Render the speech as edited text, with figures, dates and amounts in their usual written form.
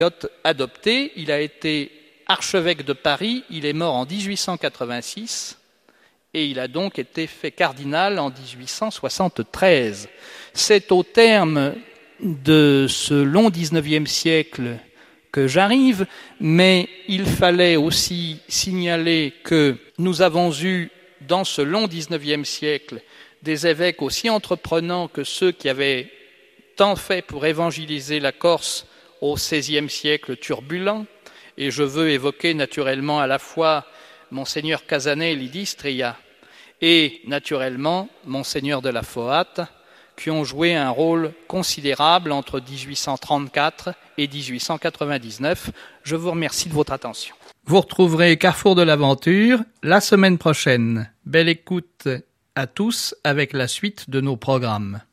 adopté. Il a été archevêque de Paris, il est mort en 1886 et il a donc été fait cardinal en 1873. C'est au terme de ce long 19e siècle que j'arrive, mais il fallait aussi signaler que nous avons eu dans ce long 19e siècle des évêques aussi entreprenants que ceux qui avaient tant fait pour évangéliser la Corse au XVIe siècle turbulent, et je veux évoquer naturellement à la fois Monseigneur Casanelli d'Istria et naturellement Monseigneur de la Foate, qui ont joué un rôle considérable entre 1834 et 1899. Je vous remercie de votre attention. Vous retrouverez Carrefour de l'Aventure la semaine prochaine. Belle écoute à tous avec la suite de nos programmes.